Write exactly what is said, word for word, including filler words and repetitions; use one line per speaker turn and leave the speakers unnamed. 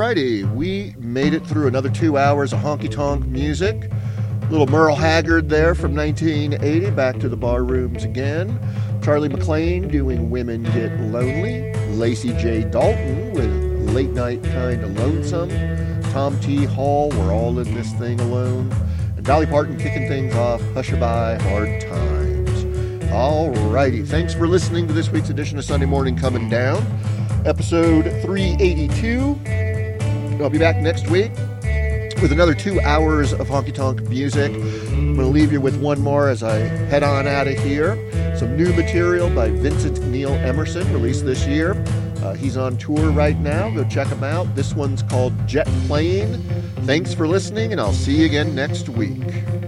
righty, we made it through another two hours of honky-tonk music. Little Merle Haggard there from nineteen eighty, back to the bar rooms again. Charlie McClain doing Women Get Lonely. Lacey J. Dalton with Late Night Kinda Lonesome. Tom T. Hall, We're All in This Thing Alone. And Dolly Parton kicking things off, Hushabye, Hard Times. All righty, thanks for listening to this week's edition of Sunday Morning Coming Down. Episode three eighty-two. I'll be back next week with another two hours of honky-tonk music. I'm going to leave you with one more as I head on out of here. Some new material by Vincent Neil Emerson, released this year. Uh, he's on tour right now. Go check him out. This one's called Jet Plane. Thanks for listening, and I'll see you again next week.